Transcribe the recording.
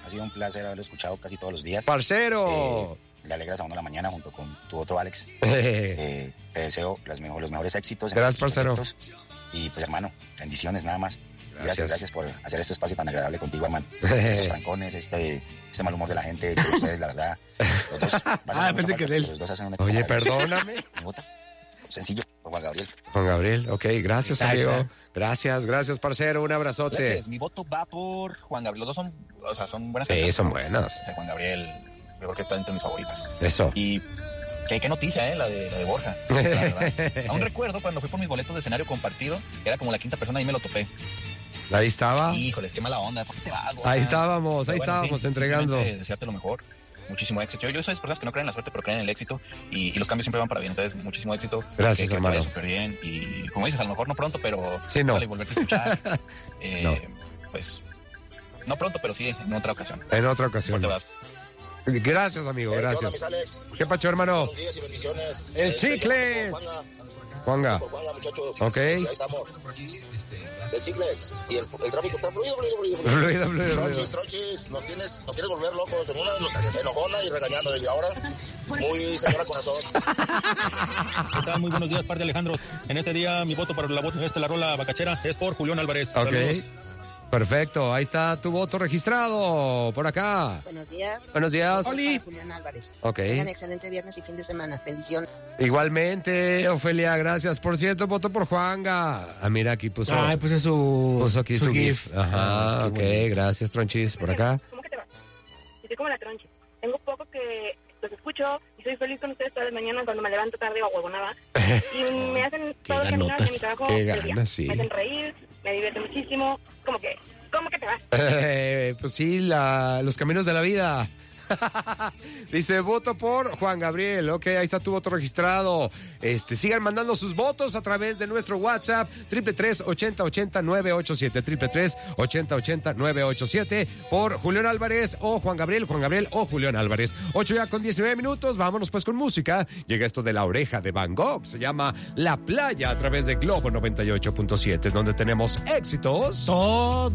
Ha sido un placer haberlo escuchado casi todos los días. ¡Parcero! Le alegras a uno la mañana junto con tu otro Alex. Te deseo los mejores éxitos. Gracias, parcero. Y pues, hermano, bendiciones nada más. Gracias por hacer este espacio tan agradable contigo, hermano. Esos trancones, este mal humor de la gente, que ustedes, la verdad, los dos. Pensé que de él. Los dos hacen una. Oye, perdóname. Mi voto, sencillo, por Juan Gabriel. Juan Gabriel, ok, gracias, amigo. Gracias, parcero, un abrazote. Gracias. Mi voto va por Juan Gabriel. Los dos son buenas Sí, canciones. son buenas. O sea, Juan Gabriel, yo creo que está entre mis favoritas. Eso. Y qué noticia, la de Borja. La verdad. Aún recuerdo cuando fui por mis boletos de escenario compartido, que era como la quinta persona, ahí me lo topé. Ahí estaba. Híjoles, qué mala onda, ¿por qué te vas? Ahí estábamos entregando. Desearte lo mejor, muchísimo éxito. Yo soy de personas que no creen en la suerte, pero creen en el éxito, y los cambios siempre van para bien. Entonces, muchísimo éxito. Gracias, hermano. Que te vaya súper bien, y como dices, a lo mejor no pronto, pero sí, no. volverte a escuchar. No. Pues, no pronto, pero sí, en otra ocasión. En otra ocasión. Gracias, amigo, gracias. ¿Qué pacho, hermano? Buenos días y bendiciones. El chicle. Juanga. Muchachos. Ok. Ahí estamos. El Chiclex. Y el tráfico está fluido. Tronchis, nos quieres volver locos. En una enojona y regañando. Y ahora, muy señora corazón. ¿Qué tal? Muy buenos días, par de Alejandro. En este día, mi voto para la rola bacachera es por Julián Álvarez. Ok. Saludos. Perfecto, ahí está tu voto registrado por acá. Buenos días. Buenos días. Oli. Julián Álvarez. Ok. Tengan excelente viernes y fin de semana. Bendición. Igualmente, Ofelia, gracias. Por cierto, voto por Juanga. Ah, mira, aquí puso. Pues puso aquí su GIF. Ajá, ok, bueno. gracias, Tronchis, por acá. ¿Cómo que te va? Estoy como la Tronchis. Tengo poco que los escucho y soy feliz con ustedes todas las mañanas cuando me levanto tarde o huevonada. Y me hacen todo el camino hacia mi trabajo. Qué del día. ganas, sí. Me hacen reír, me divierte muchísimo. ¿Cómo que te vas? Pues sí, los caminos de la vida. Dice, voto por Juan Gabriel. Ok, ahí está tu voto registrado. Sigan mandando sus votos a través de nuestro WhatsApp 333-8080-987 333-8080-987 por Julián Álvarez o Juan Gabriel o Julián Álvarez. 8:19. Vámonos pues con música. Llega esto de La Oreja de Van Gogh. Se llama La Playa a través de Globo 98.7, donde tenemos éxitos. Todo.